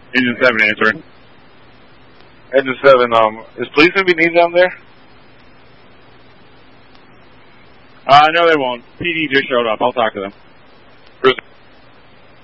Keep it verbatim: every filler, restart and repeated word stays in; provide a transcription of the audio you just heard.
Engine seven answering. Engine seven, um, is police going to be needed down there? Uh, no, they won't. P D just showed up. I'll talk to them.